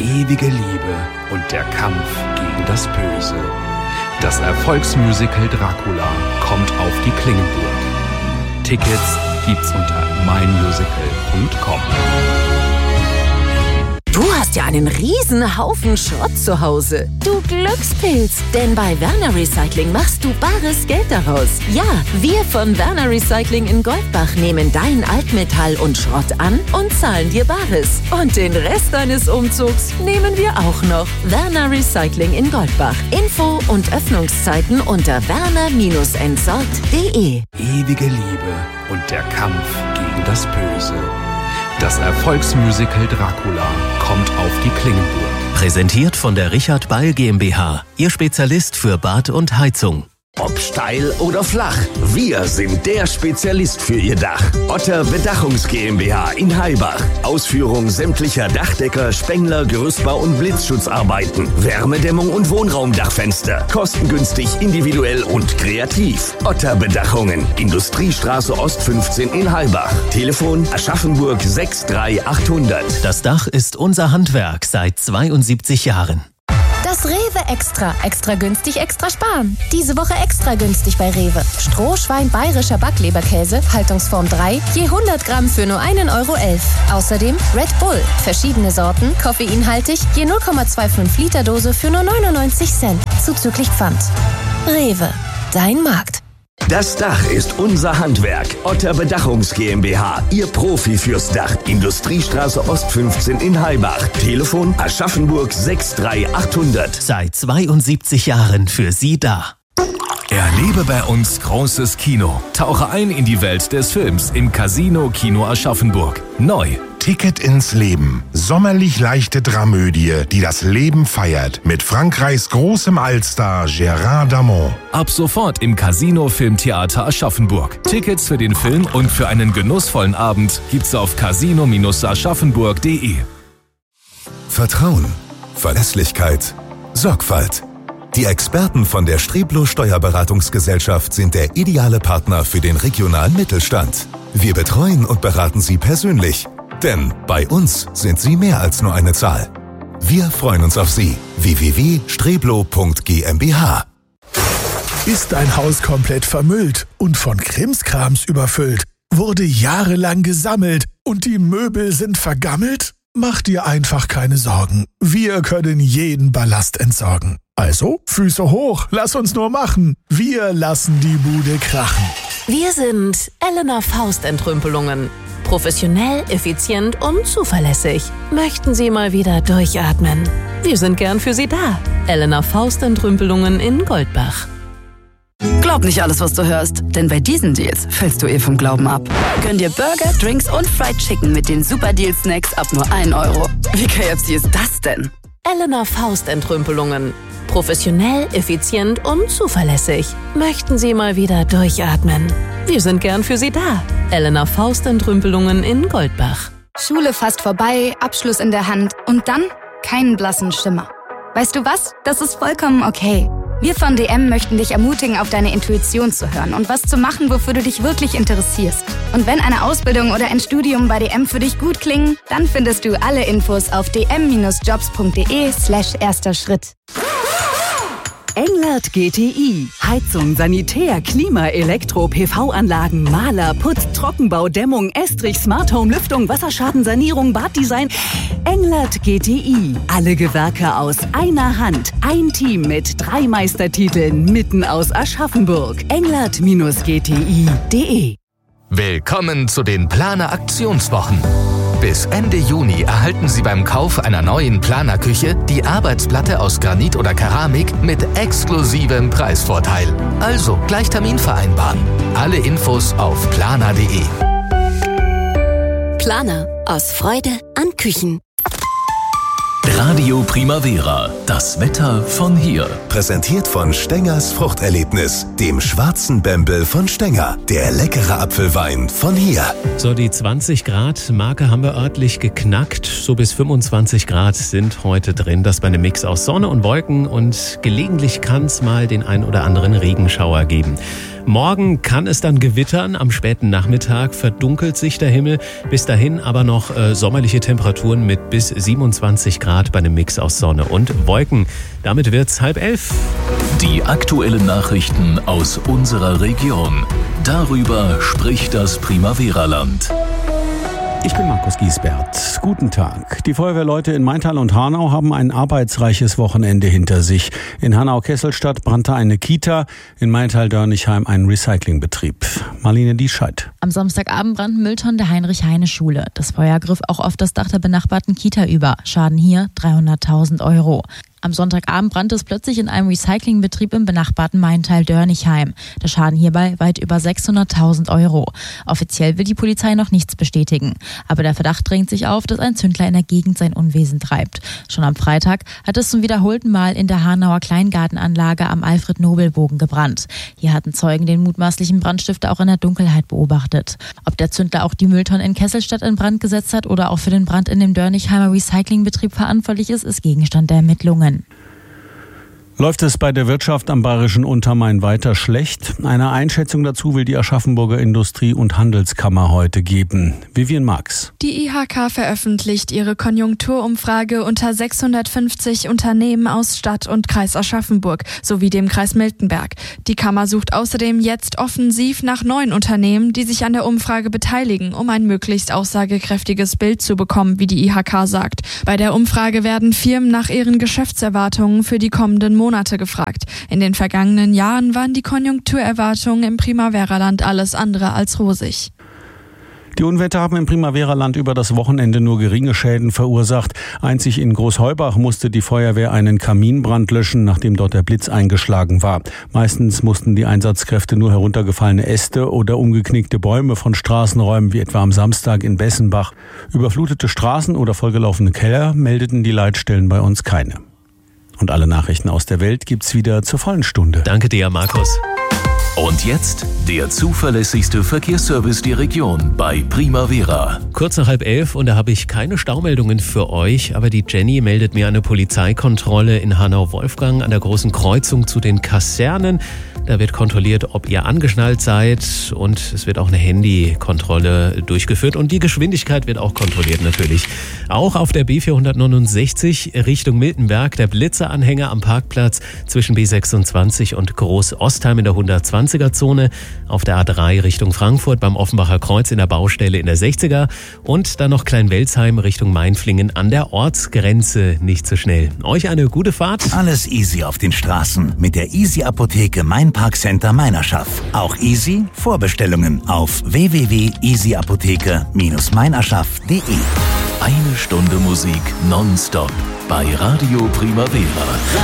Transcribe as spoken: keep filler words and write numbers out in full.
ewige Liebe und der Kampf gegen das Böse. Das Erfolgsmusical Dracula kommt auf die Klingenburg. Tickets gibt's unter meinmusical punkt com. Du hast ja einen riesen Haufen Schrott zu Hause. Du Glückspilz, denn bei Werner Recycling machst du bares Geld daraus. Ja, wir von Werner Recycling in Goldbach nehmen dein Altmetall und Schrott an und zahlen dir Bares. Und den Rest deines Umzugs nehmen wir auch noch. Werner Recycling in Goldbach. Info und Öffnungszeiten unter werner Bindestrich entsorgt punkt de. Ewige Liebe und der Kampf gegen das Böse. Das Erfolgsmusical Dracula kommt auf die Klingenburg. Präsentiert von der Richard Ball GmbH, Ihr Spezialist für Bad und Heizung. Ob steil oder flach, wir sind der Spezialist für Ihr Dach. Otter Bedachungs GmbH in Heibach. Ausführung sämtlicher Dachdecker, Spengler, Gerüstbau und Blitzschutzarbeiten. Wärmedämmung und Wohnraumdachfenster. Kostengünstig, individuell und kreativ. Otter Bedachungen. Industriestraße Ost fünfzehn in Heibach. Telefon Aschaffenburg sechs drei achthundert. Das Dach ist unser Handwerk seit zweiundsiebzig Jahren. Das Rewe Extra. Extra günstig, extra sparen. Diese Woche extra günstig bei Rewe. Strohschwein bayerischer Backleberkäse, Haltungsform drei, je hundert Gramm für nur einen Euro elf. Außerdem Red Bull. Verschiedene Sorten, koffeinhaltig, je null Komma fünfundzwanzig Liter Dose für nur neunundneunzig Cent. Zuzüglich Pfand. Rewe. Dein Markt. Das Dach ist unser Handwerk. Otter Bedachungs GmbH, Ihr Profi fürs Dach. Industriestraße Ost fünfzehn in Heibach. Telefon Aschaffenburg sechs drei achthundert. Seit zweiundsiebzig Jahren für Sie da. Erlebe bei uns großes Kino. Tauche ein in die Welt des Films im Casino Kino Aschaffenburg. Neu. Ticket ins Leben. Sommerlich leichte Dramödie, die das Leben feiert. Mit Frankreichs großem Allstar Gérard Darmon. Ab sofort im Casino Filmtheater Aschaffenburg. Tickets für den Film und für einen genussvollen Abend gibt's auf casino aschaffenburg punkt de. Vertrauen, Verlässlichkeit, Sorgfalt. Die Experten von der Streblo Steuerberatungsgesellschaft sind der ideale Partner für den regionalen Mittelstand. Wir betreuen und beraten Sie persönlich. Denn bei uns sind Sie mehr als nur eine Zahl. Wir freuen uns auf Sie. w w w punkt streblo punkt gmbh. Ist ein Haus komplett vermüllt und von Krimskrams überfüllt? Wurde jahrelang gesammelt und die Möbel sind vergammelt? Mach dir einfach keine Sorgen. Wir können jeden Ballast entsorgen. Also, Füße hoch, lass uns nur machen. Wir lassen die Bude krachen. Wir sind Elena Faust Entrümpelungen. Professionell, effizient und zuverlässig. Möchten Sie mal wieder durchatmen? Wir sind gern für Sie da. Elena Faust Entrümpelungen in Goldbach. Glaub nicht alles, was du hörst, denn bei diesen Deals fällst du eh vom Glauben ab. Gönn dir Burger, Drinks und Fried Chicken mit den Super Deal Snacks ab nur ein Euro. Wie K F C ist das denn? Elena Faust Entrümpelungen. Professionell, effizient und zuverlässig. Möchten Sie mal wieder durchatmen? Wir sind gern für Sie da. Elena Faust Entrümpelungen in Goldbach. Schule fast vorbei, Abschluss in der Hand und dann keinen blassen Schimmer. Weißt du was? Das ist vollkommen okay. Wir von D M möchten dich ermutigen, auf deine Intuition zu hören und was zu machen, wofür du dich wirklich interessierst. Und wenn eine Ausbildung oder ein Studium bei D M für dich gut klingen, dann findest du alle Infos auf d m jobs punkt de slash erster Schritt. Englert G T I. Heizung, Sanitär, Klima, Elektro, P V-Anlagen, Maler, Putz, Trockenbau, Dämmung, Estrich, Smart Home, Lüftung, Wasserschadensanierung, Baddesign. Englert G T I. Alle Gewerke aus einer Hand. Ein Team mit drei Meistertiteln mitten aus Aschaffenburg. englert G T I punkt de. Willkommen zu den Planer Aktionswochen. Bis Ende Juni erhalten Sie beim Kauf einer neuen Planerküche die Arbeitsplatte aus Granit oder Keramik mit exklusivem Preisvorteil. Also gleich Termin vereinbaren. Alle Infos auf planer punkt de. Planer. Aus Freude an Küchen. Radio Primavera. Das Wetter von hier. Präsentiert von Stengers Fruchterlebnis, dem schwarzen Bembel von Stenger. Der leckere Apfelwein von hier. So, die zwanzig Grad Marke haben wir örtlich geknackt. So bis fünfundzwanzig Grad sind heute drin. Das bei einem Mix aus Sonne und Wolken und gelegentlich kann es mal den ein oder anderen Regenschauer geben. Morgen kann es dann gewittern, am späten Nachmittag verdunkelt sich der Himmel. Bis dahin aber noch äh, sommerliche Temperaturen mit bis siebenundzwanzig Grad bei einem Mix aus Sonne und Wolken. Damit wird's halb elf. Die aktuellen Nachrichten aus unserer Region. Darüber spricht das Primavera-Land. Ich bin Markus Giesbert. Guten Tag. Die Feuerwehrleute in Maintal und Hanau haben ein arbeitsreiches Wochenende hinter sich. In Hanau-Kesselstadt brannte eine Kita, in Maintal-Dörnichheim ein Recyclingbetrieb. Marlene Diescheid. Am Samstagabend brannten Mülltonnen der Heinrich-Heine-Schule. Das Feuer griff auch auf das Dach der benachbarten Kita über. Schaden hier dreihunderttausend Euro. Am Sonntagabend brannte es plötzlich in einem Recyclingbetrieb im benachbarten Maintal-Dörnichheim. Der Schaden hierbei weit über sechshunderttausend Euro. Offiziell will die Polizei noch nichts bestätigen. Aber der Verdacht drängt sich auf, dass ein Zündler in der Gegend sein Unwesen treibt. Schon am Freitag hat es zum wiederholten Mal in der Hanauer Kleingartenanlage am Alfred-Nobel-Bogen gebrannt. Hier hatten Zeugen den mutmaßlichen Brandstifter auch in der Dunkelheit beobachtet. Ob der Zündler auch die Mülltonnen in Kesselstadt in Brand gesetzt hat oder auch für den Brand in dem Dörnichheimer Recyclingbetrieb verantwortlich ist, ist Gegenstand der Ermittlungen. Läuft es bei der Wirtschaft am bayerischen Untermain weiter schlecht? Eine Einschätzung dazu will die Aschaffenburger Industrie- und Handelskammer heute geben. Vivian Marx. Die I H K veröffentlicht ihre Konjunkturumfrage unter sechshundertfünfzig Unternehmen aus Stadt und Kreis Aschaffenburg sowie dem Kreis Miltenberg. Die Kammer sucht außerdem jetzt offensiv nach neuen Unternehmen, die sich an der Umfrage beteiligen, um ein möglichst aussagekräftiges Bild zu bekommen, wie die I H K sagt. Bei der Umfrage werden Firmen nach ihren Geschäftserwartungen für die kommenden Monate Monate gefragt. In den vergangenen Jahren waren die Konjunkturerwartungen im Primavera-Land alles andere als rosig. Die Unwetter haben im Primavera-Land über das Wochenende nur geringe Schäden verursacht. Einzig in Großheubach musste die Feuerwehr einen Kaminbrand löschen, nachdem dort der Blitz eingeschlagen war. Meistens mussten die Einsatzkräfte nur heruntergefallene Äste oder umgeknickte Bäume von Straßen räumen, wie etwa am Samstag in Bessenbach. Überflutete Straßen oder vollgelaufene Keller meldeten die Leitstellen bei uns keine. Und alle Nachrichten aus der Welt gibt's wieder zur vollen Stunde. Danke dir, Markus. Und jetzt der zuverlässigste Verkehrsservice der Region bei Primavera. Kurz nach halb elf und da habe ich keine Staumeldungen für euch, aber die Jenny meldet mir eine Polizeikontrolle in Hanau-Wolfgang an der großen Kreuzung zu den Kasernen. Da wird kontrolliert, ob ihr angeschnallt seid und es wird auch eine Handykontrolle durchgeführt und die Geschwindigkeit wird auch kontrolliert natürlich. Auch auf der B vierhundertneunundsechzig Richtung Miltenberg, der Blitzeranhänger am Parkplatz zwischen B sechsundzwanzig und Groß-Ostheim in der hundertzwanziger Zone, auf der A drei Richtung Frankfurt beim Offenbacher Kreuz in der Baustelle in der sechziger und dann noch Kleinwelsheim Richtung Mainflingen an der Ortsgrenze. Nicht so schnell. Euch eine gute Fahrt. Alles easy auf den Straßen mit der Easy Apotheke Main Parkcenter Meinerschaft. Auch easy Vorbestellungen auf w w w punkt easy apotheke Bindestrich meinerschaft punkt de. Eine Stunde Musik nonstop bei Radio Primavera.